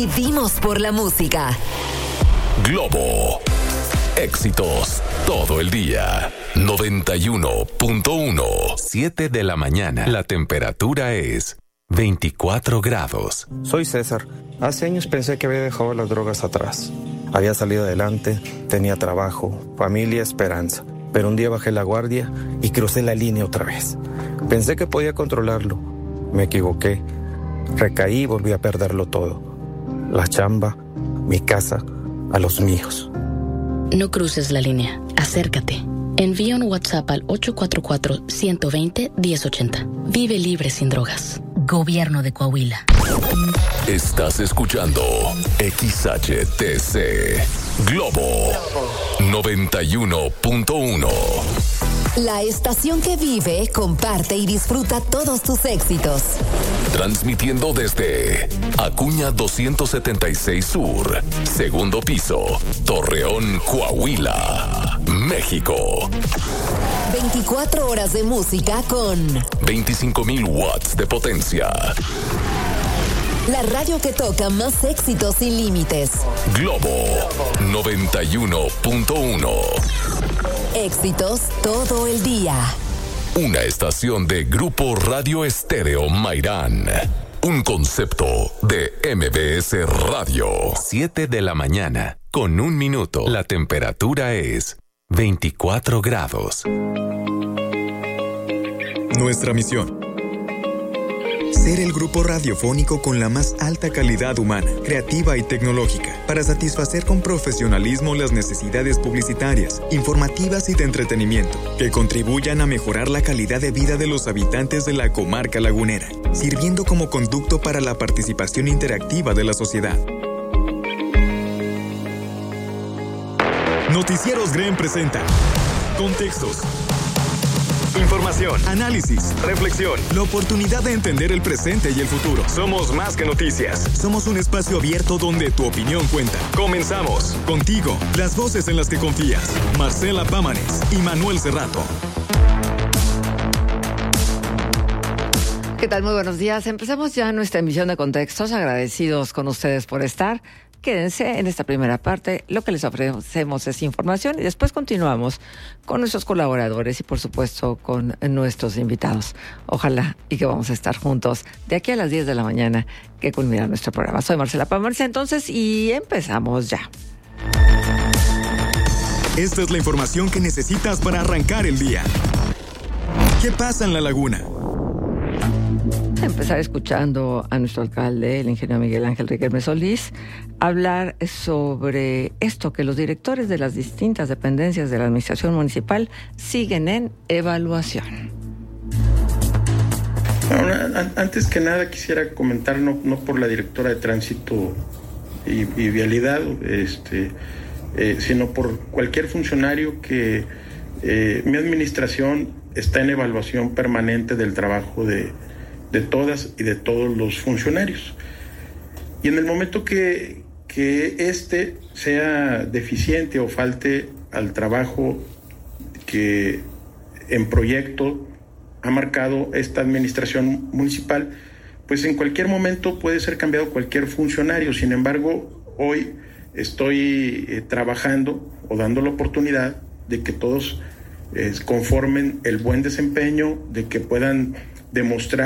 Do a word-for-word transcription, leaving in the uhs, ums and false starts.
Vivimos por la música. Globo. Éxitos todo el día. noventa y uno punto uno. siete de la mañana. La temperatura es veinticuatro grados. Soy César. Hace años pensé que había dejado las drogas atrás. Había salido adelante, tenía trabajo, familia, esperanza. Pero un día bajé la guardia y crucé la línea otra vez. Pensé que podía controlarlo. Me equivoqué. Recaí y volví a perderlo todo. La chamba, mi casa, a los míos. No cruces la línea. Acércate. Envía un WhatsApp al ocho cuatro cuatro, uno dos cero, uno cero ocho cero. Vive libre sin drogas. Gobierno de Coahuila. Estás escuchando X H T C Globo noventa y uno punto uno. La estación que vive, comparte y disfruta todos tus éxitos. Transmitiendo desde Acuña doscientos setenta y seis Sur, segundo piso, Torreón, Coahuila, México. veinticuatro horas de música con veinticinco mil watts de potencia. La radio que toca más éxitos sin límites. Globo noventa y uno punto uno. Éxitos todo el día. Una estación de Grupo Radio Estéreo Mairán. Un concepto de M B S Radio. siete de la mañana, con un minuto. La temperatura es veinticuatro grados. Nuestra misión: ser el grupo radiofónico con la más alta calidad humana, creativa y tecnológica, para satisfacer con profesionalismo las necesidades publicitarias, informativas y de entretenimiento, que contribuyan a mejorar la calidad de vida de los habitantes de la comarca lagunera, sirviendo como conducto para la participación interactiva de la sociedad. Noticieros Green presenta Contextos, información, análisis, reflexión, la oportunidad de entender el presente y el futuro. Somos más que noticias. Somos un espacio abierto donde tu opinión cuenta. Comenzamos. Contigo, las voces en las que confías. Marcela Pámanes y Manuel Cerrato. ¿Qué tal? Muy buenos días. Empezamos ya nuestra emisión de Contextos. Agradecidos con ustedes por estar. Quédense en esta primera parte. Lo que les ofrecemos es información y después continuamos con nuestros colaboradores y por supuesto con nuestros invitados. Ojalá y que vamos a estar juntos de aquí a las diez de la mañana que culmina nuestro programa. Soy Marcela Pámanes entonces y empezamos ya. Esta es la información que necesitas para arrancar el día. ¿Qué pasa en la laguna? Empezar escuchando a nuestro alcalde, el ingeniero Miguel Ángel Riquelme Solís, hablar sobre esto, que los directores de las distintas dependencias de la administración municipal siguen en evaluación. Bueno, antes que nada quisiera comentar, no, no por la directora de Tránsito y, y Vialidad, este, eh, sino por cualquier funcionario que eh, mi administración está en evaluación permanente del trabajo de de todas y de todos los funcionarios. Y en el momento que, que este sea deficiente o falte al trabajo que en proyecto ha marcado esta administración municipal, pues en cualquier momento puede ser cambiado cualquier funcionario. Sin embargo, hoy estoy eh, trabajando o dando la oportunidad de que todos eh, conformen el buen desempeño, de que puedan demostrar